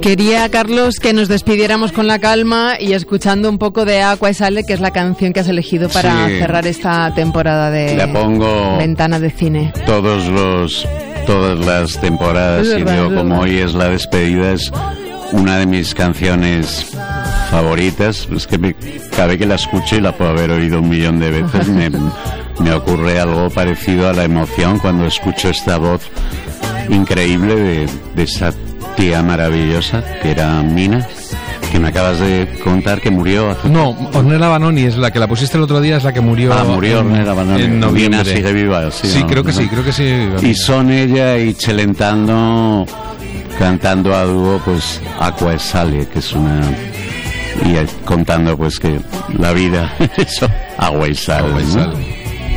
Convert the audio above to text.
Quería, Carlos, que nos despidiéramos con la calma y escuchando un poco de Acqua e Sale, que es la canción que has elegido para cerrar esta temporada de Ventana de Cine. Todas las temporadas, y digo, como hoy es la despedida, es una de mis canciones favoritas. Es que cada vez que la escucho, y la puedo haber oído 1.000.000 de veces, me ocurre algo parecido a la emoción cuando escucho esta voz increíble de esa tía maravillosa que era Mina, que me acabas de contar que murió hace... No, Ornella Vanoni es la que la pusiste el otro día, es la que murió. Murió Ornella Vanoni. En noviembre. Mina sigue viva. Sí, ¿no? creo que sí. Y son ella y Celentano cantando a dúo, pues, Acqua e Sale, que es una... Y contando, pues, que la vida, eso, agua y sal.